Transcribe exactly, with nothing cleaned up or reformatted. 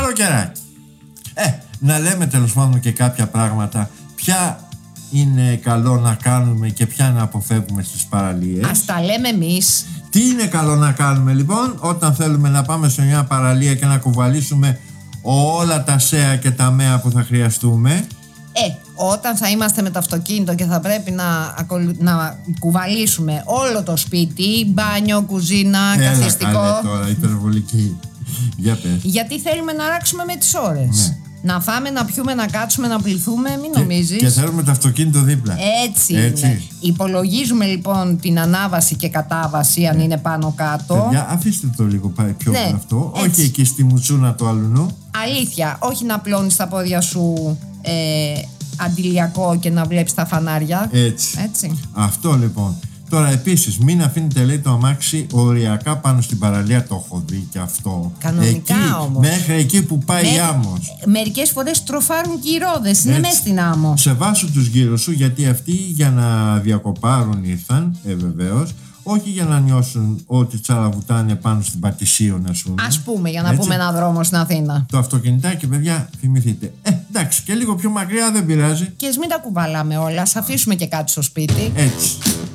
καλοκαιράκι. Ε, να λέμε τέλος πάντων και κάποια πράγματα. Ποια είναι καλό να κάνουμε και ποια να αποφεύγουμε στις παραλίες. Ας τα λέμε εμείς. Τι είναι καλό να κάνουμε λοιπόν όταν θέλουμε να πάμε σε μια παραλία και να κουβαλήσουμε όλα τα σέα και τα μέα που θα χρειαστούμε? Ε, όταν θα είμαστε με το αυτοκίνητο και θα πρέπει να, ακολου... να κουβαλήσουμε όλο το σπίτι, μπάνιο, κουζίνα, Έλα, καθιστικό. Έλα τώρα, υπερβολική. Για πες. Γιατί θέλουμε να ράξουμε με τις ώρες. Ναι. Να φάμε, να πιούμε, να κάτσουμε, να πληθούμε, μην Και, νομίζεις. και θέλουμε το αυτοκίνητο δίπλα. Έτσι, Έτσι είναι. Υπολογίζουμε λοιπόν την ανάβαση και κατάβαση, αν είναι πάνω κάτω. Παιδιά, αφήστε το λίγο πιο Ναι, αυτό. έτσι. Όχι εκεί στη μουτσούνα του αλουνού. Αλήθεια, όχι να πλώνεις τα πόδια σου ε, αντιλιακό και να βλέπεις τα φανάρια. Έτσι. Έτσι. Αυτό λοιπόν. Τώρα επίσης μην αφήνετε, λέει, το αμάξι οριακά πάνω στην παραλία. Το έχω δει και αυτό. Κανονικά εκεί, όμως. Μέχρι εκεί που πάει Με, η άμμος. Μερικές φορές τροφάρουν και οι ρόδες. Είναι Έτσι. μέσα στην άμμο. Σεβάσου τους γύρους σου, γιατί αυτοί για να διακοπάρουν ήρθαν, ε, βεβαίως. Όχι για να νιώσουν ότι τσαλαβουτάνε πάνω στην Πατησίων, ας πούμε. Ας πούμε, για να Έτσι. πούμε έναν δρόμο στην Αθήνα. Το αυτοκινητάκι, παιδιά, θυμηθείτε. Ε, εντάξει, και λίγο πιο μακριά δεν πειράζει. Και ας μην τα κουβαλάμε όλα, ας αφήσουμε και κάτι στο σπίτι. Έτσι.